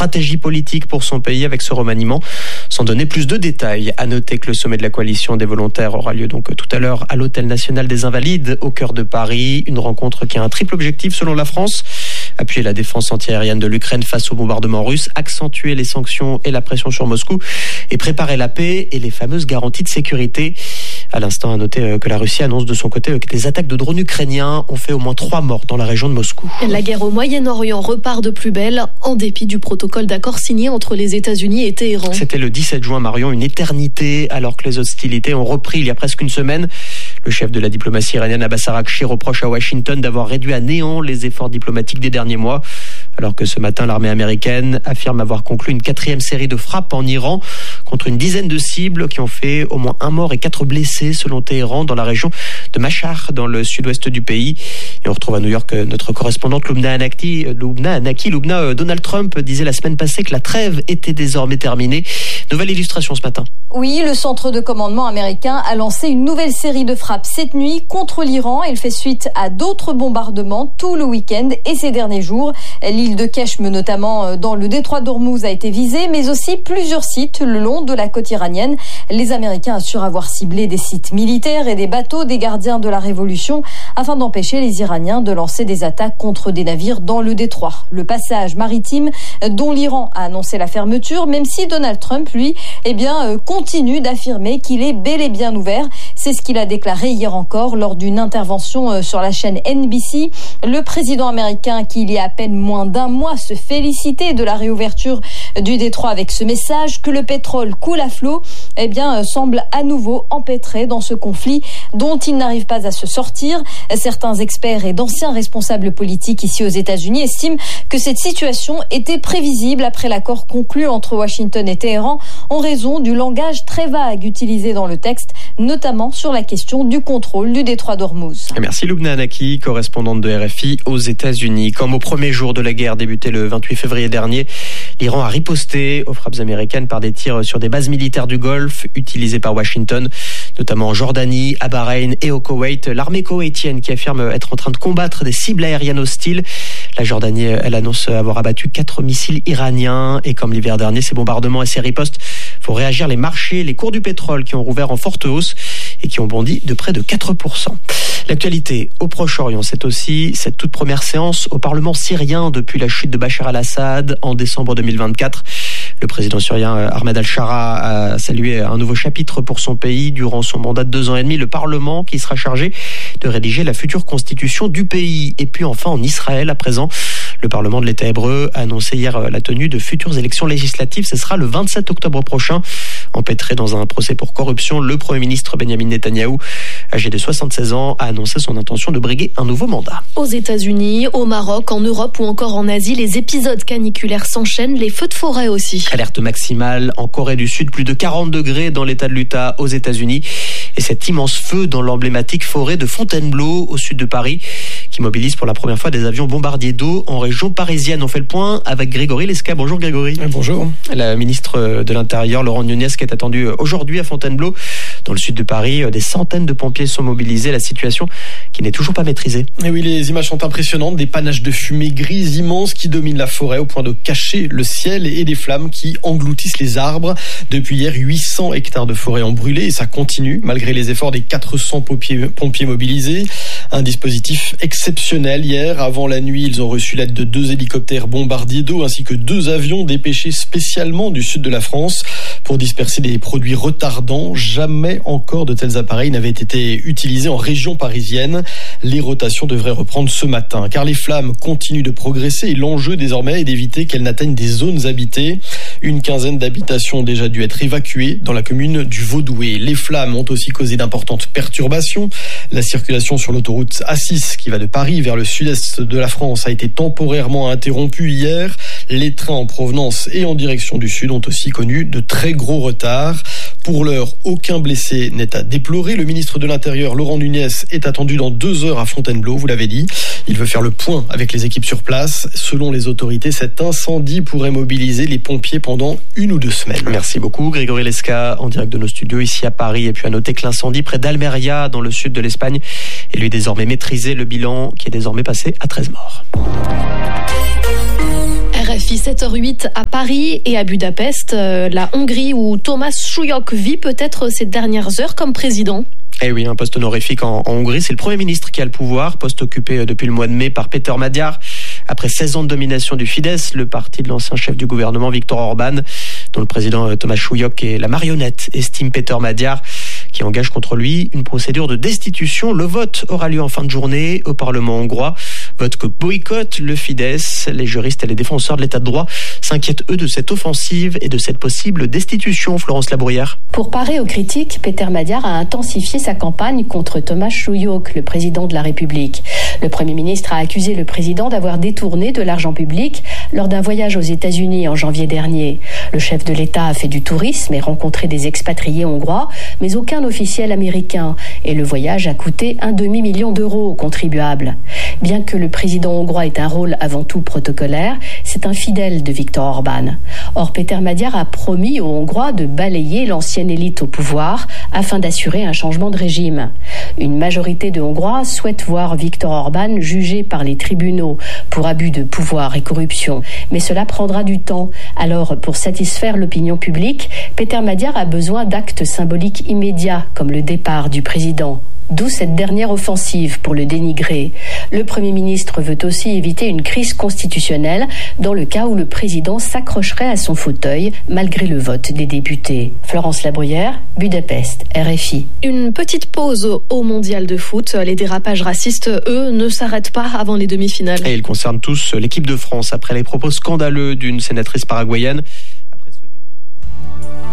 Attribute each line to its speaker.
Speaker 1: stratégie politique pour son pays avec ce remaniement, sans donner plus de détails. À noter que le sommet de la coalition des volontaires aura lieu donc tout à l'heure à l'Hôtel National des Invalides, au cœur de Paris. Une rencontre qui a un triple objectif selon la France: appuyer la défense antiaérienne de l'Ukraine face au bombardement russe, accentuer les sanctions et la pression sur Moscou et préparer la paix et les fameuses garanties de sécurité. À l'instant, à noter que la Russie annonce de son côté que des attaques de drones ukrainiens ont fait au moins 3 morts dans la région de Moscou.
Speaker 2: La guerre au Moyen-Orient repart de plus belle, en dépit du protocole d'accord signé entre les États-Unis et Téhéran.
Speaker 1: C'était le 17 juin, Marion, une éternité, alors que les hostilités ont repris il y a presque une semaine. Le chef de la diplomatie iranienne, Abbas Araghchi, reproche à Washington d'avoir réduit à néant les efforts diplomatiques des derniers mois, alors que ce matin, l'armée américaine affirme avoir conclu une 4e série de frappes en Iran contre une dizaine de cibles qui ont fait au moins 1 mort et 4 blessés, selon Téhéran, dans la région de Mashhad, dans le sud-ouest du pays. Et on retrouve à New York notre correspondante Loubna Anaki. Donald Trump disait la semaine passée que la trêve était désormais terminée. Nouvelle illustration ce matin.
Speaker 3: Oui, le centre de commandement américain a lancé une nouvelle série de frappes cette nuit contre l'Iran. Elle fait suite à d'autres bombardements tout le week-end et ces derniers jours. L'île de Keshm, notamment dans le détroit d'Ormuz, a été visée, mais aussi plusieurs sites le long de la côte iranienne. Les Américains assurent avoir ciblé des sites militaires et des bateaux des gardiens de la Révolution afin d'empêcher les Iraniens de lancer des attaques contre des navires dans le détroit. Le passage maritime dont l'Iran a annoncé la fermeture, même si Donald Trump, lui, continue d'affirmer qu'il est bel et bien ouvert. C'est ce qu'il a déclaré hier encore lors d'une intervention sur la chaîne NBC. Le président américain, qui il y a à peine moins d'1 mois se félicitait de la réouverture du détroit avec ce message que le pétrole coule à flot, semble à nouveau empêtré dans ce conflit dont il n'arrive pas à se sortir. Certains experts et d'anciens responsables politiques ici aux États-Unis estiment que cette situation était prévisible après l'accord conclu entre Washington et Téhéran en raison du langage très vague utilisé dans le texte, notamment sur la question du contrôle du détroit d'Ormuz.
Speaker 1: Merci Loubna Anaki, correspondante de RFI aux États-Unis. Comme au premier jour de la guerre débuté le 28 février dernier, l'Iran a riposté aux frappes américaines par des tirs sur des bases militaires du Golfe utilisées par Washington, notamment en Jordanie, à Bahreïn et au Koweït. L'armée koweïtienne qui affirme être en train de combattre des cibles aériennes hostiles. La Jordanie, elle annonce avoir abattu 4 missiles iraniens et comme l'hiver dernier, ces bombardements et ces ripostes font réagir les marchés, les cours du pétrole qui ont rouvert en forte hausse et qui ont bondi de près de 4%. L'actualité au Proche-Orient, c'est aussi cette toute première séance au Parlement syrien depuis la chute de Bachar al-Assad en décembre 2024. Le président syrien Ahmed al-Shara a salué un nouveau chapitre pour son pays durant son mandat de 2 ans et demi. Le Parlement qui sera chargé de rédiger la future constitution du pays. Et puis enfin en Israël à présent, le Parlement de l'État hébreu a annoncé hier la tenue de futures élections législatives. Ce sera le 27 octobre prochain. Empêtré dans un procès pour corruption, le Premier ministre Benjamin Netanyahou, âgé de 76 ans, a annoncé son intention de briguer un nouveau mandat.
Speaker 2: Aux États-Unis, au Maroc, en Europe ou encore en Asie, les épisodes caniculaires s'enchaînent, les feux de forêt aussi.
Speaker 1: Alerte maximale en Corée du Sud, plus de 40 degrés dans l'état de l'Utah aux États-Unis. Et cet immense feu dans l'emblématique forêt de Fontainebleau au sud de Paris qui mobilise pour la première fois des avions bombardiers d'eau en région parisienne. On fait le point avec Grégory Lesca. Bonjour Grégory.
Speaker 4: Bonjour.
Speaker 1: La ministre de l'Intérieur, Laurent Nunez, qui est attendue aujourd'hui à Fontainebleau, dans le sud de Paris. Des centaines de pompiers sont mobilisés. La situation qui n'est toujours pas maîtrisée.
Speaker 4: Et oui, les images sont impressionnantes. Des panaches de fumée grise immenses qui dominent la forêt au point de cacher le ciel et des flammes qui engloutissent les arbres. Depuis hier, 800 hectares de forêt ont brûlé et ça continue malgré les efforts des 400 pompiers mobilisés. Un dispositif exceptionnel hier. Avant la nuit, ils ont reçu l'aide de 2 hélicoptères bombardiers d'eau ainsi que 2 avions dépêchés spécialement du sud de la France pour disperser des produits retardants. Jamais encore de tels appareils n'avaient été utilisés en région parisienne. Les rotations devraient reprendre ce matin car les flammes continuent de progresser et l'enjeu désormais est d'éviter qu'elles n'atteignent des zones habitées. Une quinzaine d'habitations ont déjà dû être évacuées dans la commune du Vaudoué. Les flammes ont aussi causé d'importantes perturbations. La circulation sur l'autoroute A6 qui va de Paris vers le sud-est de la France a été temporairement interrompue hier. Les trains en provenance et en direction du sud ont aussi connu de très gros retards. Pour l'heure, aucun blessé n'est à déplorer. Le ministre de l'Intérieur, Laurent Nunez, est attendu dans 2 heures à Fontainebleau, vous l'avez dit. Il veut faire le point avec les équipes sur place. Selon les autorités, cet incendie pourrait mobiliser les pompiers pendant 1 ou 2 semaines.
Speaker 1: Merci beaucoup Grégory Lesca, en direct de nos studios ici à Paris. Et puis à noter que l'incendie près d'Almeria, dans le sud de l'Espagne, est lui désormais maîtrisé. Le bilan qui est désormais passé à 13 morts.
Speaker 2: RFI 7h08 à Paris et à Budapest, la Hongrie où Thomas Súlyog vit peut-être ces dernières heures comme président.
Speaker 1: Eh oui, un poste honorifique en Hongrie, c'est le Premier ministre qui a le pouvoir, poste occupé depuis le mois de mai par Péter Magyar. Après 16 ans de domination du Fidesz, le parti de l'ancien chef du gouvernement Viktor Orban, dont le président Thomas Súlyog est la marionnette, estime Péter Magyar, qui engage contre lui une procédure de destitution. Le vote aura lieu en fin de journée au Parlement hongrois. Vote que boycotte le Fidesz. Les juristes et les défenseurs de l'état de droit s'inquiètent, eux, de cette offensive et de cette possible destitution. Florence Labruyère.
Speaker 5: Pour parer aux critiques, Péter Magyar a intensifié sa campagne contre Thomas Súlyog, le président de la République. Le Premier ministre a accusé le président d'avoir détourné de l'argent public lors d'un voyage aux États-Unis en janvier dernier. Le chef de l'État a fait du tourisme et rencontré des expatriés hongrois, mais aucun officiel américain. Et le voyage a coûté 1,5 million d'euros aux contribuables. Bien que le président hongrois ait un rôle avant tout protocolaire, c'est un fidèle de Viktor Orban. Or, Péter Magyar a promis aux Hongrois de balayer l'ancienne élite au pouvoir afin d'assurer un changement de régime. Une majorité de Hongrois souhaite voir Viktor Orban jugé par les tribunaux pour abus de pouvoir et corruption. Mais cela prendra du temps. Alors, pour satisfaire l'opinion publique, Péter Magyar a besoin d'actes symboliques immédiats, comme le départ du président. D'où cette dernière offensive pour le dénigrer. Le Premier ministre veut aussi éviter une crise constitutionnelle dans le cas où le président s'accrocherait à son fauteuil malgré le vote des députés. Florence Labruyère, Budapest, RFI.
Speaker 2: Une petite pause au mondial de foot. Les dérapages racistes, eux, ne s'arrêtent pas avant les demi-finales.
Speaker 1: Et ils concernent tous l'équipe de France après les propos scandaleux d'une sénatrice paraguayenne